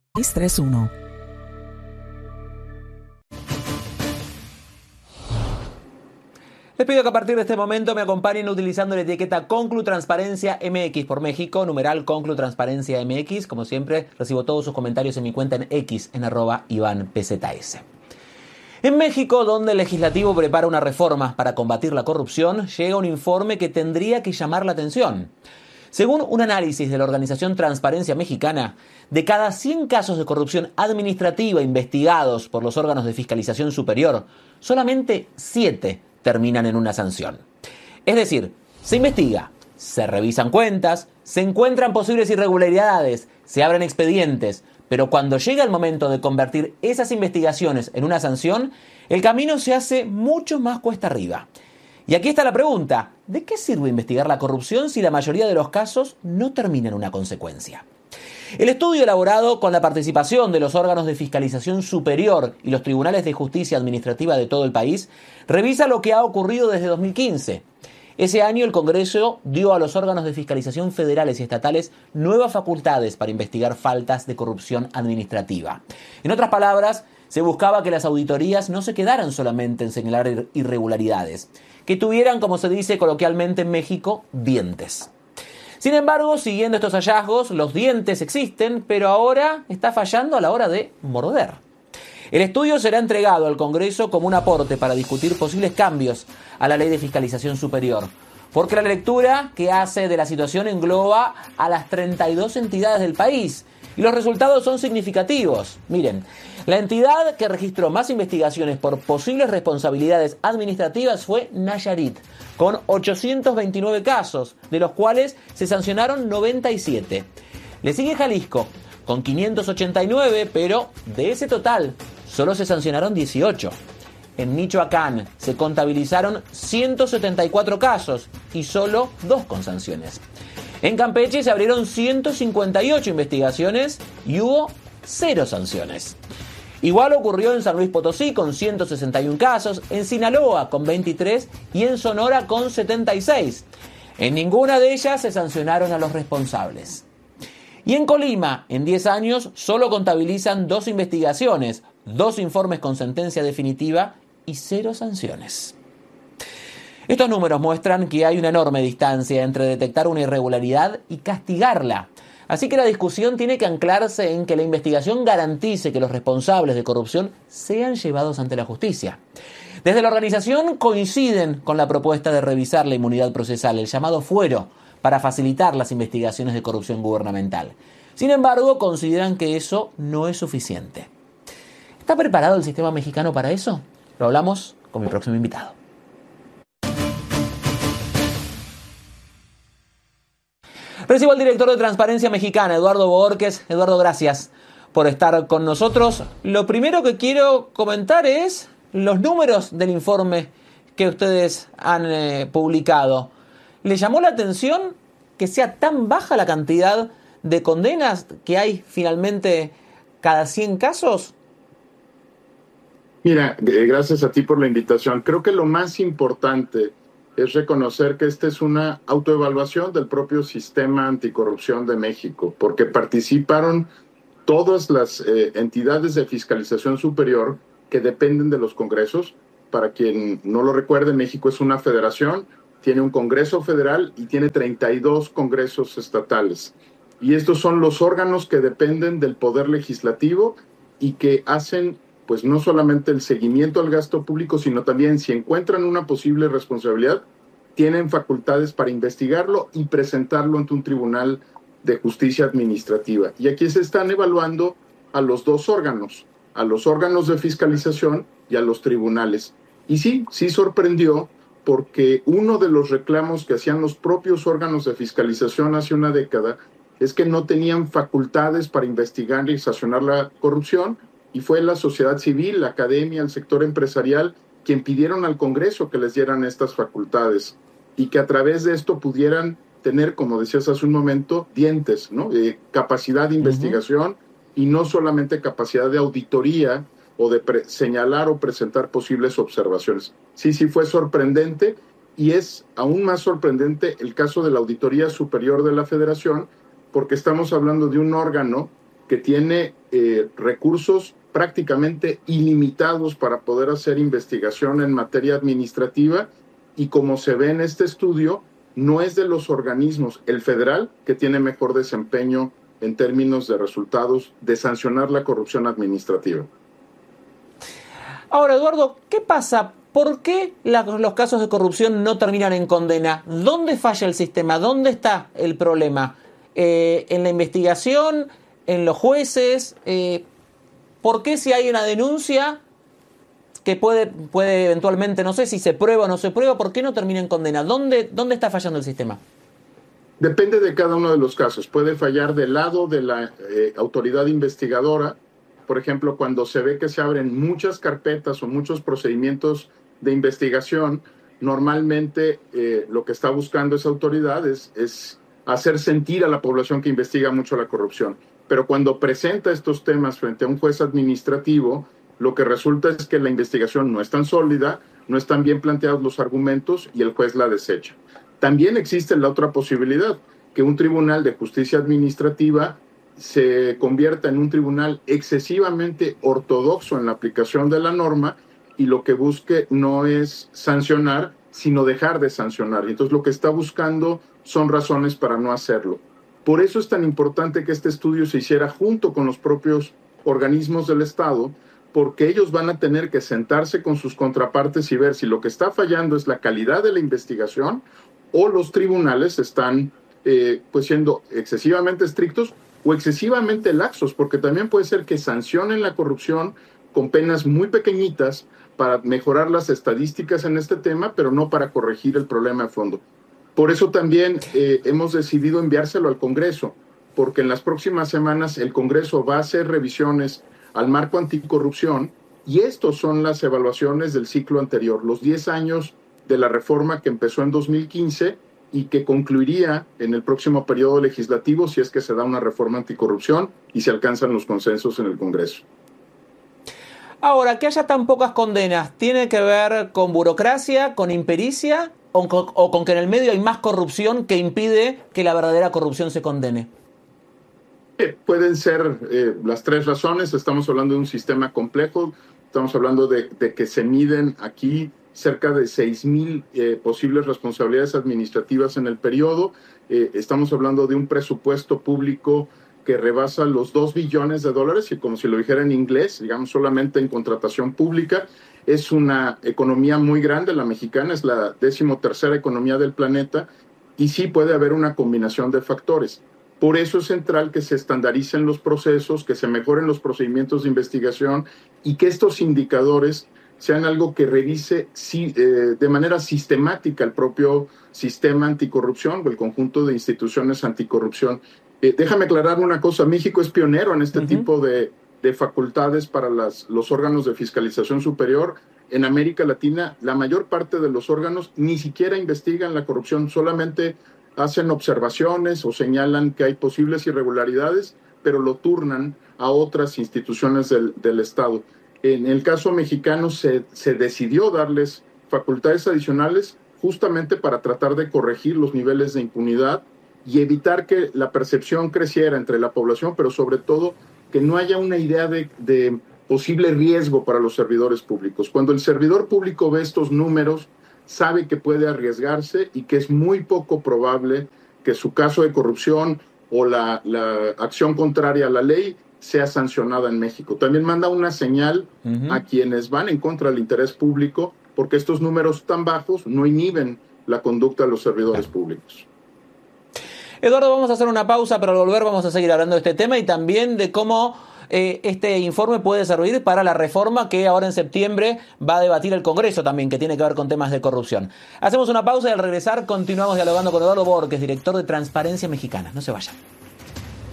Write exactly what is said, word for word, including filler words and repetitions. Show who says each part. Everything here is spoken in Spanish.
Speaker 1: seis tres uno.
Speaker 2: Les pido que a partir de este momento me acompañen utilizando la etiqueta Conclu Transparencia M X por México, numeral Conclu Transparencia M X. Como siempre, recibo todos sus comentarios en mi cuenta en X, en arroba Iván P Z S. En México, donde el legislativo prepara una reforma para combatir la corrupción, llega un informe que tendría que llamar la atención. Según un análisis de la organización Transparencia Mexicana, de cada cien casos de corrupción administrativa investigados por los órganos de fiscalización superior, solamente siete terminan en una sanción. Es decir, se investiga, se revisan cuentas, se encuentran posibles irregularidades, se abren expedientes, pero cuando llega el momento de convertir esas investigaciones en una sanción, el camino se hace mucho más cuesta arriba. Y aquí está la pregunta: ¿de qué sirve investigar la corrupción si la mayoría de los casos no termina en una consecuencia? El estudio elaborado con la participación de los órganos de fiscalización superior y los tribunales de justicia administrativa de todo el país revisa lo que ha ocurrido desde dos mil quince. Ese año el Congreso dio a los órganos de fiscalización federales y estatales nuevas facultades para investigar faltas de corrupción administrativa. En otras palabras, se buscaba que las auditorías no se quedaran solamente en señalar irregularidades, que tuvieran, como se dice coloquialmente en México, dientes. Sin embargo, siguiendo estos hallazgos, los dientes existen, pero ahora está fallando a la hora de morder. El estudio será entregado al Congreso como un aporte para discutir posibles cambios a la Ley de Fiscalización Superior, porque la lectura que hace de la situación engloba a las treinta y dos entidades del país y los resultados son significativos. Miren, la entidad que registró más investigaciones por posibles responsabilidades administrativas fue Nayarit, con ochocientos veintinueve casos, de los cuales se sancionaron noventa y siete. Le sigue Jalisco, con quinientos ochenta y nueve, pero de ese total solo se sancionaron dieciocho. En Michoacán se contabilizaron ciento setenta y cuatro casos y solo dos con sanciones. En Campeche se abrieron ciento cincuenta y ocho investigaciones y hubo cero sanciones. Igual ocurrió en San Luis Potosí con ciento sesenta y uno casos, en Sinaloa con veintitrés y en Sonora con setenta y seis. En ninguna de ellas se sancionaron a los responsables. Y en Colima, en diez años, solo contabilizan dos investigaciones, dos informes con sentencia definitiva y cero sanciones. Estos números muestran que hay una enorme distancia entre detectar una irregularidad y castigarla. Así que la discusión tiene que anclarse en que la investigación garantice que los responsables de corrupción sean llevados ante la justicia. Desde la organización coinciden con la propuesta de revisar la inmunidad procesal, el llamado fuero, para facilitar las investigaciones de corrupción gubernamental. Sin embargo, consideran que eso no es suficiente. ¿Está preparado el sistema mexicano para eso? Lo hablamos con mi próximo invitado. Recibo al director de Transparencia Mexicana, Eduardo Bohórquez. Eduardo, gracias por estar con nosotros. Lo primero que quiero comentar es los números del informe que ustedes han eh, publicado. ¿Le llamó la atención que sea tan baja la cantidad de condenas que hay finalmente cada cien casos?
Speaker 3: Mira, eh, gracias a ti por la invitación. Creo que lo más importante es reconocer que esta es una autoevaluación del propio sistema anticorrupción de México, porque participaron todas las eh, entidades de fiscalización superior que dependen de los congresos. Para quien no lo recuerde, México es una federación, tiene un congreso federal y tiene treinta y dos congresos estatales. Y estos son los órganos que dependen del poder legislativo y que hacen pues no solamente el seguimiento al gasto público, sino también si encuentran una posible responsabilidad, tienen facultades para investigarlo y presentarlo ante un tribunal de justicia administrativa. Y aquí se están evaluando a los dos órganos, a los órganos de fiscalización y a los tribunales. Y sí, sí sorprendió porque uno de los reclamos que hacían los propios órganos de fiscalización hace una década es que no tenían facultades para investigar y sancionar la corrupción, y fue la sociedad civil, la academia, el sector empresarial quien pidieron al Congreso que les dieran estas facultades y que a través de esto pudieran tener, como decías hace un momento, dientes, ¿no? Eh, capacidad de investigación uh-huh. y no solamente capacidad de auditoría o de pre- señalar o presentar posibles observaciones. Sí, sí fue sorprendente y es aún más sorprendente el caso de la Auditoría Superior de la Federación porque estamos hablando de un órgano que tiene eh, recursos prácticamente ilimitados para poder hacer investigación en materia administrativa, y como se ve en este estudio, no es de los organismos, el federal, que tiene mejor desempeño en términos de resultados de sancionar la corrupción administrativa.
Speaker 2: Ahora, Eduardo, ¿qué pasa? ¿Por qué la, los casos de corrupción no terminan en condena? ¿Dónde falla el sistema? ¿Dónde está el problema? Eh, ¿En la investigación? ¿En los jueces? Eh, ¿Por qué si hay una denuncia que puede, puede eventualmente, no sé si se prueba o no se prueba, por qué no termina en condena? ¿Dónde, dónde está fallando el sistema?
Speaker 3: Depende de cada uno de los casos. Puede fallar del lado de la eh, autoridad investigadora. Por ejemplo, cuando se ve que se abren muchas carpetas o muchos procedimientos de investigación, normalmente eh, lo que está buscando esa autoridad es, es hacer sentir a la población que investiga mucho la corrupción. Pero cuando presenta estos temas frente a un juez administrativo, lo que resulta es que la investigación no es tan sólida, no están bien planteados los argumentos y el juez la desecha. También existe la otra posibilidad, que un tribunal de justicia administrativa se convierta en un tribunal excesivamente ortodoxo en la aplicación de la norma y lo que busque no es sancionar, sino dejar de sancionar. Y entonces lo que está buscando son razones para no hacerlo. Por eso es tan importante que este estudio se hiciera junto con los propios organismos del Estado, porque ellos van a tener que sentarse con sus contrapartes y ver si lo que está fallando es la calidad de la investigación o los tribunales están eh, pues siendo excesivamente estrictos o excesivamente laxos, porque también puede ser que sancionen la corrupción con penas muy pequeñitas para mejorar las estadísticas en este tema, pero no para corregir el problema de fondo. Por eso también eh, hemos decidido enviárselo al Congreso, porque en las próximas semanas el Congreso va a hacer revisiones al marco anticorrupción, y estos son las evaluaciones del ciclo anterior, los diez años de la reforma que empezó en dos mil quince y que concluiría en el próximo periodo legislativo si es que se da una reforma anticorrupción y se alcanzan los consensos en el Congreso.
Speaker 2: Ahora, que haya tan pocas condenas, ¿tiene que ver con burocracia, con impericia o con, o con que en el medio hay más corrupción que impide que la verdadera corrupción se condene?
Speaker 3: Eh, pueden ser eh, las tres razones. Estamos hablando de un sistema complejo, estamos hablando de, de que se miden aquí cerca de seis mil eh, posibles responsabilidades administrativas en el periodo. Eh, estamos hablando de un presupuesto público que rebasa los dos billones de dólares, y como si lo dijera en inglés, digamos solamente en contratación pública. Es una economía muy grande, la mexicana es la decimotercera economía del planeta, y sí puede haber una combinación de factores. Por eso es central que se estandaricen los procesos, que se mejoren los procedimientos de investigación y que estos indicadores sean algo que revise sí, eh, de manera sistemática el propio sistema anticorrupción o el conjunto de instituciones anticorrupción. Eh, déjame aclarar una cosa, México es pionero en este uh-huh. tipo de, de facultades para las, los órganos de fiscalización superior. En América Latina, la mayor parte de los órganos ni siquiera investigan la corrupción, solamente hacen observaciones o señalan que hay posibles irregularidades, pero lo turnan a otras instituciones del, del Estado. En el caso mexicano se, se decidió darles facultades adicionales justamente para tratar de corregir los niveles de impunidad y evitar que la percepción creciera entre la población, pero sobre todo que no haya una idea de, de posible riesgo para los servidores públicos. Cuando el servidor público ve estos números, sabe que puede arriesgarse y que es muy poco probable que su caso de corrupción o la, la acción contraria a la ley sea sancionada en México. También manda una señal uh-huh. a quienes van en contra del interés público, porque estos números tan bajos no inhiben la conducta de los servidores públicos.
Speaker 2: Eduardo, vamos a hacer una pausa, pero al volver vamos a seguir hablando de este tema y también de cómo eh, este informe puede servir para la reforma que ahora en septiembre va a debatir el Congreso también, que tiene que ver con temas de corrupción. Hacemos una pausa y al regresar continuamos dialogando con Eduardo Borges, director de Transparencia Mexicana. No se vayan.